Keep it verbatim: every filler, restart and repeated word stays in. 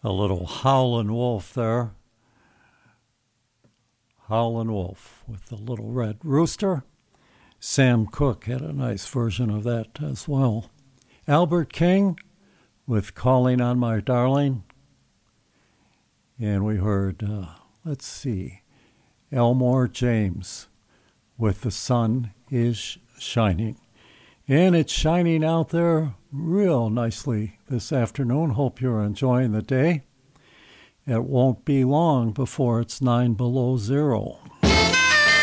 A little Howlin' Wolf there. Howlin' Wolf with the Little Red Rooster. Sam Cooke had a nice version of that as well. Albert King with Calling on My Darling. And we heard, uh, let's see, Elmore James with The Sun is Shining. And it's shining out there real nicely this afternoon. Hope you're enjoying the day. It won't be long before it's nine below zero.